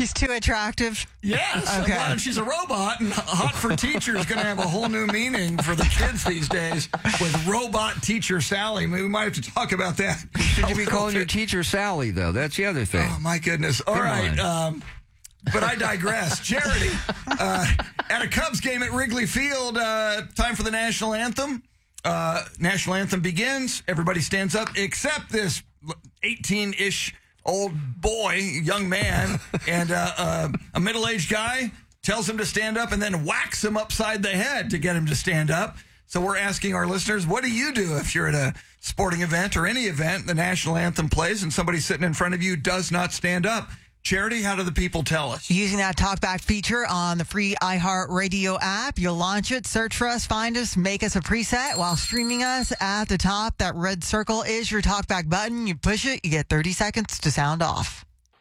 She's too attractive? Yes. Okay. Well, she's a robot, and hot for teacher is going to have a whole new meaning for the kids these days with robot teacher Sally. We might have to talk about that. Should you be calling your teacher Sally, though? That's the other thing. Oh, my goodness. All right. But I digress. Charity, at a Cubs game at Wrigley Field, time for the national anthem. National anthem begins. Everybody stands up except this 18-ish old boy, young man, and a middle-aged guy tells him to stand up and then whacks him upside the head to get him to stand up. So we're asking our listeners, what do you do if you're at a sporting event or any event, the national anthem plays, and somebody sitting in front of you does not stand up? Charity, how do the people tell us? Using that talkback feature on the free iHeartRadio app. You'll launch it, search for us, find us, make us a preset while streaming us. At the top, that red circle is your talkback button. You push it, you get 30 seconds to sound off.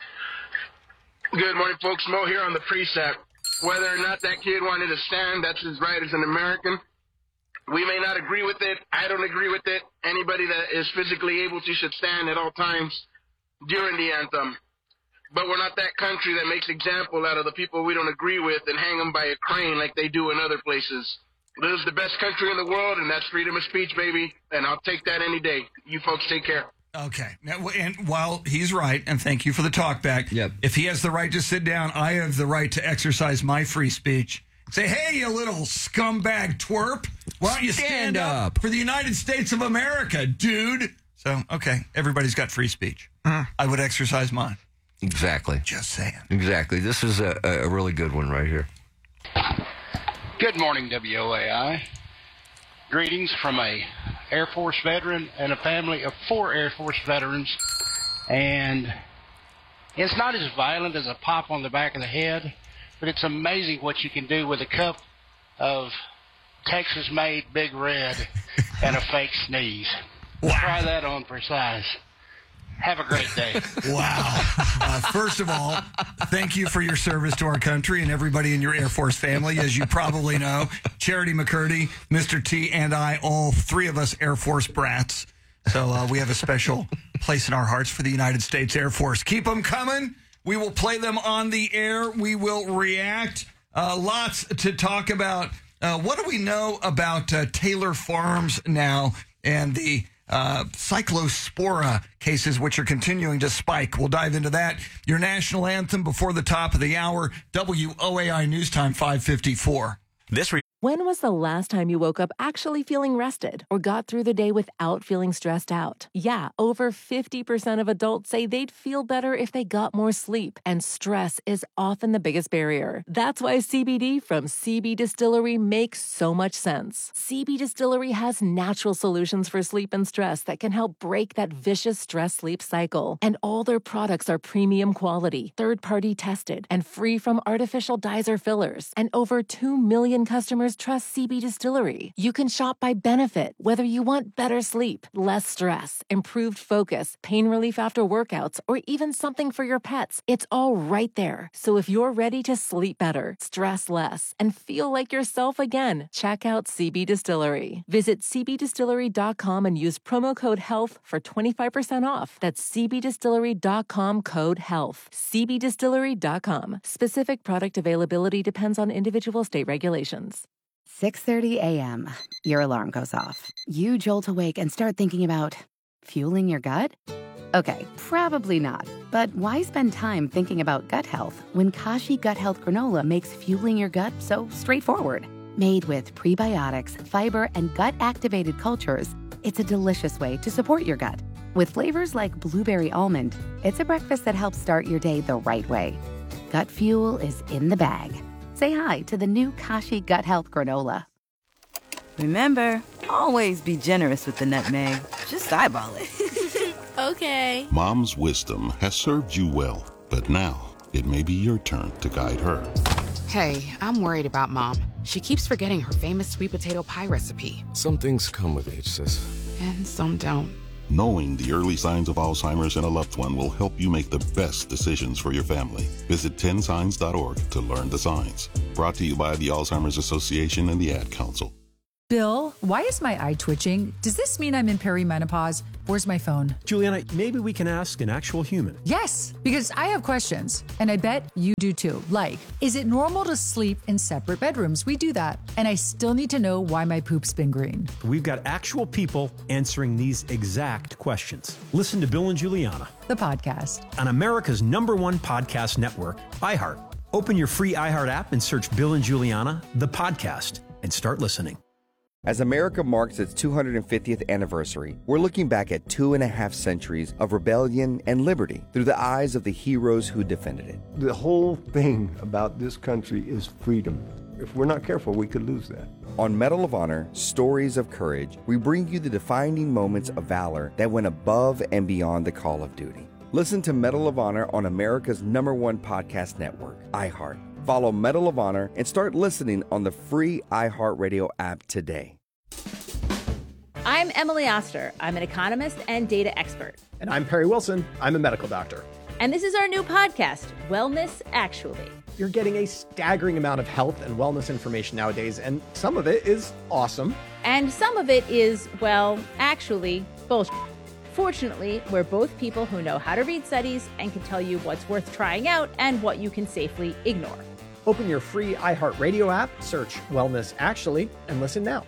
Good morning, folks. Mo here on the preset. Whether or not that kid wanted to stand, that's his right as an American. We may not agree with it. I don't agree with it. Anybody that is physically able to should stand at all times during the anthem. But we're not that country that makes example out of the people we don't agree with and hang them by a crane like they do in other places. This is the best country in the world, and that's freedom of speech, baby, and I'll take that any day. You folks take care. Okay. Now, and while he's right, and thank you for the talkback, if he has the right to sit down, I have the right to exercise my free speech. Say, hey, you little scumbag twerp, why don't you stand up for the United States of America, dude? So, okay, everybody's got free speech. I would exercise mine. Exactly. Just saying. Exactly. This is a really good one right here. Good morning, WOAI. Greetings from a Air Force veteran and a family of 4 Air Force veterans. And it's not as violent as a pop on the back of the head, but it's amazing what you can do with a cup of Texas-made Big Red and a fake sneeze. Wow. Try that on for size. Have a great day. Wow. First of all, thank you for your service to our country and everybody in your Air Force family. As you probably know, Charity McCurdy, Mr. T, and I, all 3 of us Air Force brats. So we have a special place in our hearts for the United States Air Force. Keep them coming. We will play them on the air. We will react. Lots to talk about. What do we know about Taylor Farms now and the cyclospora cases, which are continuing to spike? We'll dive into that. Your national anthem before the top of the hour. WOAI News Time 5:54. When was the last time you woke up actually feeling rested or got through the day without feeling stressed out? Yeah, over 50% of adults say they'd feel better if they got more sleep, and stress is often the biggest barrier. That's why CBD from CB Distillery makes so much sense. CB Distillery has natural solutions for sleep and stress that can help break that vicious stress-sleep cycle. And all their products are premium quality, third-party tested, and free from artificial dyes or fillers. And over 2 million customers trust CB Distillery. You can shop by benefit, whether you want better sleep, less stress, improved focus, pain relief after workouts, or even something for your pets. It's all right there. So if you're ready to sleep better, stress less, and feel like yourself again, check out CB Distillery. Visit cbdistillery.com and use promo code HEALTH for 25% off. That's cbdistillery.com, code HEALTH. cbdistillery.com. Specific product availability depends on individual state regulations. 6:30 a.m. Your alarm goes off. You jolt awake and start thinking about fueling your gut? Okay, probably not. But why spend time thinking about gut health when Kashi Gut Health Granola makes fueling your gut so straightforward? Made with prebiotics, fiber, and gut-activated cultures, it's a delicious way to support your gut. With flavors like blueberry almond, it's a breakfast that helps start your day the right way. Gut fuel is in the bag. Say hi to the new Kashi Gut Health Granola. Remember, always be generous with the nutmeg. Just eyeball it. Okay. Mom's wisdom has served you well, but now it may be your turn to guide her. Hey, I'm worried about Mom. She keeps forgetting her famous sweet potato pie recipe. Some things come with age, sis. And some don't. Knowing the early signs of Alzheimer's in a loved one will help you make the best decisions for your family. Visit 10signs.org to learn the signs. Brought to you by the Alzheimer's Association and the Ad Council. Bill, why is my eye twitching? Does this mean I'm in perimenopause? Where's my phone? Juliana, maybe we can ask an actual human. Yes, because I have questions, and I bet you do too. Like, is it normal to sleep in separate bedrooms? We do that. And I still need to know why my poop's been green. We've got actual people answering these exact questions. Listen to Bill and Juliana, the podcast, on America's #1 podcast network, iHeart. Open your free iHeart app and search Bill and Juliana, the podcast, and start listening. As America marks its 250th anniversary, we're looking back at 2.5 centuries of rebellion and liberty through the eyes of the heroes who defended it. The whole thing about this country is freedom. If we're not careful, we could lose that. On Medal of Honor, Stories of Courage, we bring you the defining moments of valor that went above and beyond the call of duty. Listen to Medal of Honor on America's #1 podcast network, iHeart. Follow Medal of Honor and start listening on the free iHeartRadio app today. I'm Emily Oster. I'm an economist and data expert. And I'm Perry Wilson. I'm a medical doctor. And this is our new podcast, Wellness Actually. You're getting a staggering amount of health and wellness information nowadays, and some of it is awesome. And some of it is, well, actually, bullshit. Fortunately, we're both people who know how to read studies and can tell you what's worth trying out and what you can safely ignore. Open your free iHeartRadio app, search Wellness Actually, and listen now.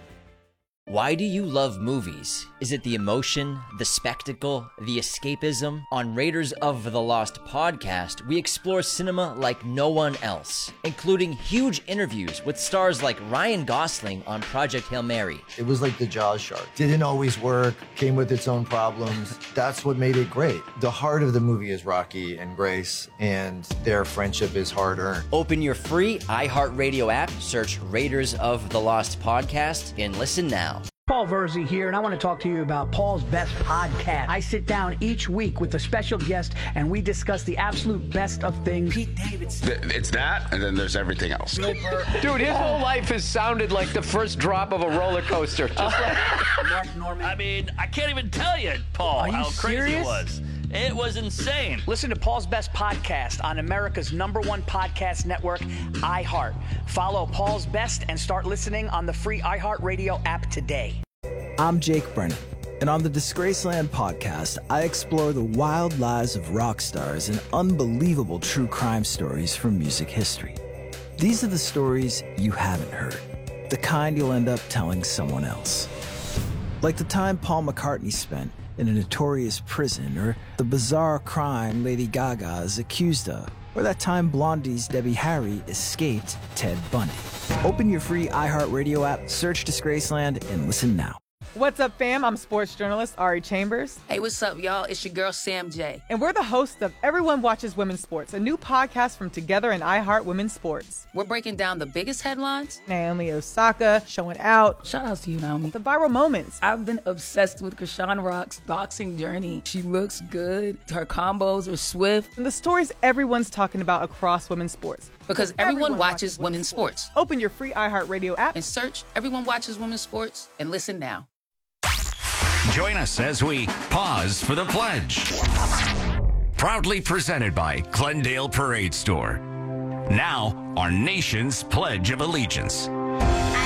Why do you love movies? Is it the emotion, the spectacle, the escapism? On Raiders of the Lost podcast, we explore cinema like no one else, including huge interviews with stars like Ryan Gosling on Project Hail Mary. It was like the Jaws shark. Didn't always work, came with its own problems. That's what made it great. The heart of the movie is Rocky and Grace, and their friendship is hard-earned. Open your free iHeartRadio app, search Raiders of the Lost podcast, and listen now. Paul Verzi here, and I want to talk to you about Paul's Best Podcast. I sit down each week with a special guest, and we discuss the absolute best of things. Pete Davidson. It's that, and then there's everything else. Dude, his whole life has sounded like the first drop of a roller coaster. Just Mark Norman. I mean, I can't even tell you, Paul, how crazy it was. It was insane. Listen to Paul's Best Podcast on America's #1 podcast network, iHeart. Follow Paul's Best and start listening on the free iHeartRadio app today. I'm Jake Brennan, and on the Disgraceland podcast, I explore the wild lives of rock stars and unbelievable true crime stories from music history. These are the stories you haven't heard, the kind you'll end up telling someone else. Like the time Paul McCartney spent in a notorious prison, or the bizarre crime Lady Gaga is accused of, or that time Blondie's Debbie Harry escaped Ted Bundy. Open your free iHeartRadio app, search Disgraceland, and listen now. What's up, fam? I'm sports journalist Ari Chambers. Hey, what's up, y'all? It's your girl, Sam J. And we're the hosts of Everyone Watches Women's Sports, a new podcast from Together and iHeart Women's Sports. We're breaking down the biggest headlines. Naomi Osaka showing out. Shout out to you, Naomi. The viral moments. I've been obsessed with Krishan Rock's boxing journey. She looks good. Her combos are swift. And the stories everyone's talking about across women's sports. Because everyone watches women's sports. Open your free iHeartRadio app and search Everyone Watches Women's Sports and listen now. Join us as we pause for the pledge. Proudly presented by Glendale Parade Store. Now, our nation's Pledge of Allegiance.